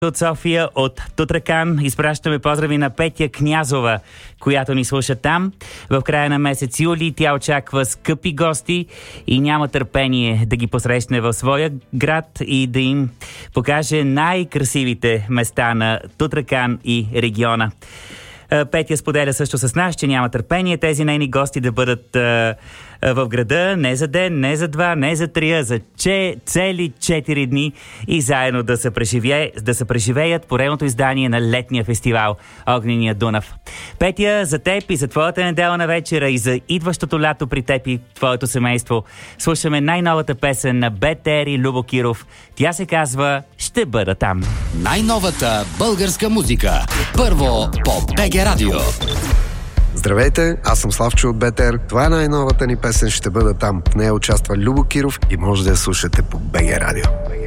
От София, от Тутракан, изпращаме поздрави на Петя Князова, която ни слуша там. В края на месец юли тя очаква скъпи гости и няма търпение да ги посрещне в своя град и да им покаже най-красивите места на Тутракан и региона. Петя споделя също с нас, че няма търпение тези нейни гости да бъдат в града не за ден, не за два, не за три, а за цели 4 дни и заедно да се преживеят поредното издание на летния фестивал Огнения Дунав. Петя, за теб и за твоята неделна вечера и за идващото лято при теб и твоето семейство слушаме най-новата песен на БТР и Любо Киров. Тя се казва "Ще бъда там". Най-новата българска музика. Първо по БГ Радио. Здравейте, аз съм Славчо от БТР. Това е най-новата ни песен "Ще бъда там". В нея участва Любо Киров и може да я слушате по БГ Радио.